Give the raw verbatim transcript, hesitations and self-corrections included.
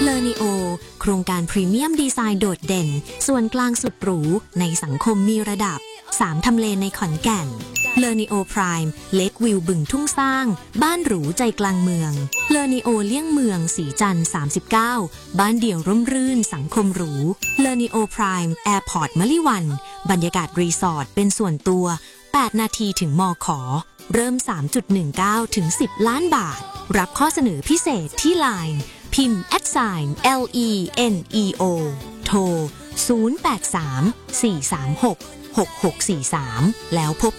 เลอนิโอโครงการพรีเมียมดีไซน์โดดเด่นส่วนกลางสุดหรูในสังคมมีระดับสามทำเลในขอนแก่นเลอนิโอไพร์มเล็กวิวบึงทุ่งสร้างบ้านหรูใจกลางเมืองเลอนิโอเลี่ยงเมืองสีจันทร์สามสิบเก้าบ้านเดี่ยวร่มรื่นสังคมหรูเลอนิโอไพร์มแอร์พอร์ตมะลิวันบรรยากาศรีสอร์ทเป็นส่วนตัวแปดนาทีถึงมข.เริ่ม สามจุดหนึ่งเก้า ถึง สิบ ล้านบาทรับข้อเสนอพิเศษที่ ไลน์ พิมพ์ แอท ไซน์ แอล อี เอ็น อี โอ โทร ศูนย์ แปด สาม สี่ สาม หก หก หก สี่ สาม แล้วพบ